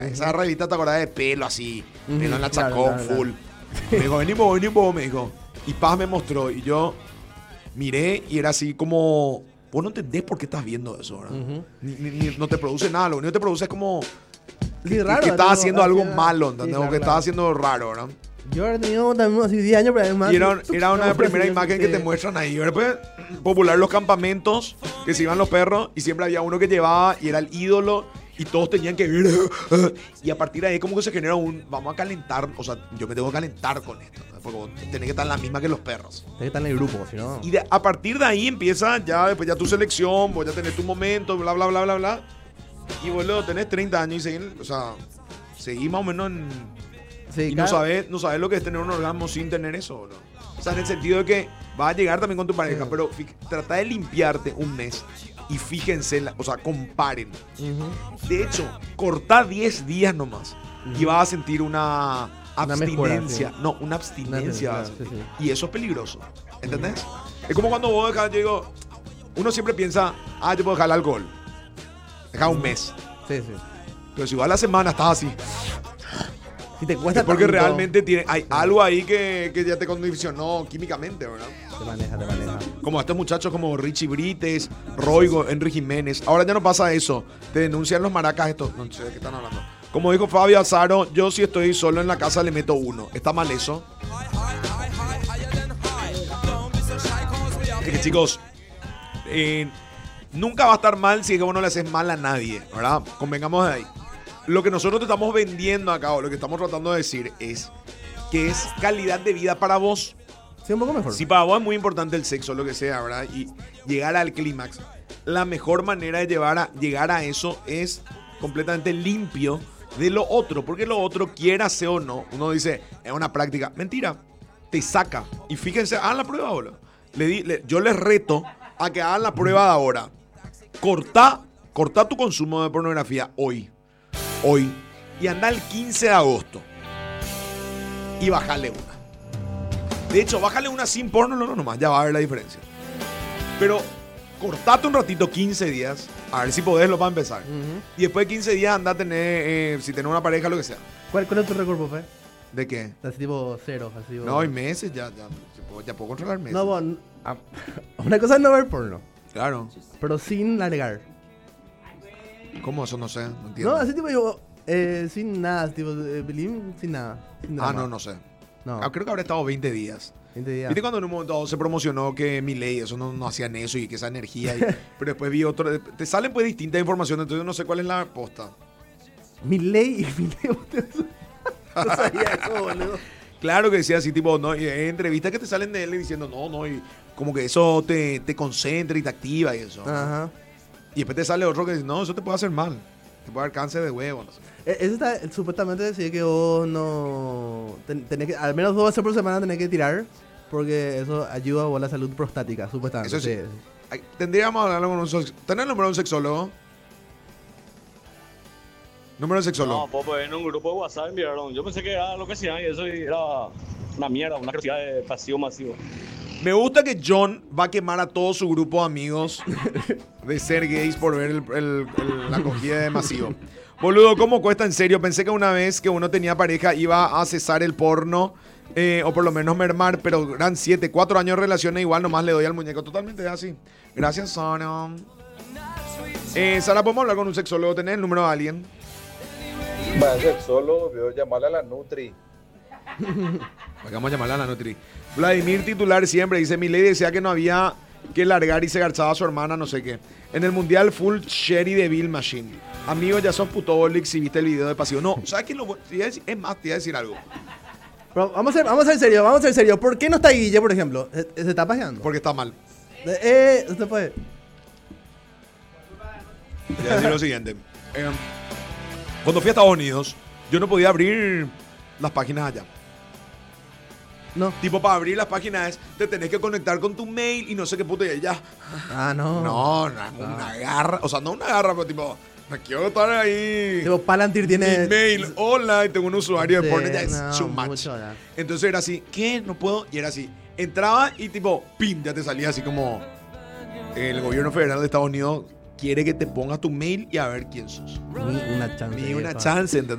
Esa revista te acordás de pelo así, pelo en la Claro, chacón, claro, full. Me dijo, vení vos, me dijo. Y Paz me mostró y yo miré y era así como, vos no entendés por qué estás viendo eso, ¿verdad? No te produce nada, lo único que te produce es como Sí, que raro. estás haciendo algo sí, malo, sí, ¿entendés? O claro, que estás claro. haciendo raro, ¿verdad? Yo ahora he tenido también así 10 años, pero además. Y era una de las primeras imágenes que te muestran ahí. Después, popular los campamentos, que se iban los perros, y siempre había uno que llevaba y era el ídolo, y todos tenían que ver. Y a partir de ahí, como que se genera vamos a calentar, o sea, yo me tengo que calentar con esto, ¿no? Porque vos tenés que estar en la misma que los perros. Tenés que estar en el grupo, si no. Y a partir de ahí empieza después ya tu selección, vos ya tenés tu momento, bla, bla, bla, bla, bla. Y vos luego tenés 30 años y seguís más o menos en. Sí, Y no sabes lo que es tener un orgasmo sin tener eso, boludo. O sea, en el sentido de que vas a llegar también con tu pareja, Sí. pero trata de limpiarte un mes y fíjense, o sea, comparen. De hecho, cortá 10 días nomás y vas a sentir una Una mejora, abstinencia. sí. No, una abstinencia. Una vas a sentir. abstinencia, sí, Y eso es peligroso. ¿Entendés? Es como cuando vos dejas, yo digo, uno siempre piensa, yo puedo dejar el alcohol. Deja un mes. Sí, sí. Pero si vas a la semana, estás así. Si te cuesta Es porque tanto, realmente hay algo ahí que ya te condicionó químicamente, ¿verdad? Te maneja, te maneja. Como a estos muchachos como Richie Brites, Roigo, Henry Jiménez. Ahora ya no pasa eso. Te denuncian los maracas estos. No sé de qué están hablando. Como dijo Fabio Azaro, yo si estoy solo en la casa le meto uno. ¿Está mal eso? Es que, chicos, nunca va a estar mal si es que vos no le haces mal a nadie, ¿verdad? Convengamos de ahí. Lo que nosotros te estamos vendiendo acá, o lo que estamos tratando de decir, es que es calidad de vida para vos. Sí, un poco mejor. Si para vos es muy importante el sexo, lo que sea, ¿verdad? Y llegar al clímax, la mejor manera de llegar a eso es completamente limpio de lo otro. Porque lo otro, quiera sea o no, uno dice, es una práctica. Mentira, te saca. Y fíjense, hagan la prueba ahora. Yo les reto a que hagan la prueba de ahora. Cortá tu consumo de pornografía hoy. Y anda el 15 de agosto. Y bájale una. De hecho, bájale una sin porno, no, nomás, ya va a ver la diferencia. Pero cortate un ratito, 15 días, a ver si podés, lo va a empezar. Y después de 15 días anda a tener, si tenés una pareja, lo que sea. ¿Cuál es tu récord, Pofe? ¿De qué? Así tipo cero, así tipo. No, hay meses, ya puedo controlar meses. No, vos. Una cosa es no ver porno, Claro. pero sin largar. ¿Cómo eso? No sé, no entiendo. No, así tipo yo. Sin nada, tipo. Belín, sin nada. Sin drama. No sé. No. Creo que habrá estado 20 días. 20 días. ¿Viste cuando en un momento dado se promocionó que Milei, eso no hacían eso y que esa energía? Pero después vi otro. Te salen pues distintas informaciones, entonces yo no sé cuál es la posta. Mi ley. No sabía eso, boludo. Claro que decía así, tipo, no, y hay entrevistas que te salen de él diciendo, no, y como que eso te concentra y te activa y eso. Ajá. Y después te sale otro que dice, no, eso te puede hacer mal. Te puede dar cáncer de huevo, no sé. Eso está supuestamente decir que vos no. Tenés que, al menos 2 veces por semana tenés que tirar. Porque eso ayuda a vos a la salud prostática, supuestamente. Eso sí. Tendríamos que hablar con un sexólogo. ¿Tenés el número de un sexólogo? ¿Número de sexólogo? No, pues en un grupo de WhatsApp enviaron. Yo pensé que era lo que hacían y eso era una mierda, una cantidad de pasivo masivo. Me gusta que John va a quemar a todo su grupo de amigos de ser gays por ver la acogida de masivo. Boludo, ¿cómo cuesta en serio? Pensé que una vez que uno tenía pareja iba a cesar el porno, o por lo menos mermar, pero eran 4 años de relaciones, igual nomás le doy al muñeco. Totalmente así. Gracias, Sara. Sara, ¿podemos hablar con un sexólogo? ¿Tenés el número de alguien? Va a ser solo, veo llamarle a la Nutri. Vamos a llamarla a la Nutri. Vladimir titular siempre dice, mi ley decía que no había que largar y se garchaba a su hermana, no sé qué. En el mundial full Sherry de Bill Machine. Amigos, ya sos putólic si viste el video de pasivo. No, ¿sabes qué? Es más, te iba a decir algo. Pero vamos a ser serios. ¿Por qué no está Guille, por ejemplo? ¿Se está paseando? Porque está mal. Usted puede. Te voy a decir lo siguiente. Cuando fui a Estados Unidos, yo no podía abrir las páginas allá. No. Tipo, para abrir las páginas te tenés que conectar con tu mail y no sé qué puto y ya. Ah, no. No, una garra. O sea, no una garra, pero tipo, me quiero estar ahí. Tipo, Palantir tiene. Mi mail, hola, y tengo un usuario de Sí, porno, ya es no, too much. mucho ya. Entonces era así, ¿qué? No puedo. Y era así. Entraba y tipo, pim, ya te salía así como el gobierno federal de Estados Unidos quiere que te pongas tu mail y a ver quién sos. Ni una chance. Ni una pa. chance, ¿entendés?